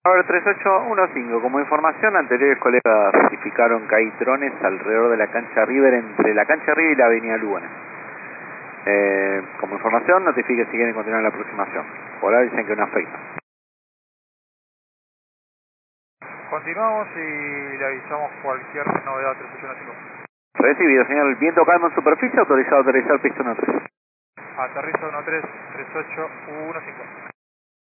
Ahora 3815, como información, anteriores colegas certificaron que hay drones alrededor de la cancha River, entre la cancha River y la avenida Lugones. Como información, notifique si quieren continuar la aproximación. Por ahora dicen que no afecta. Continuamos y le avisamos cualquier novedad 3815. Recibido, señor. Viento calmo en superficie, autorizado a aterrizar pista 13. Aterriza 13 3815.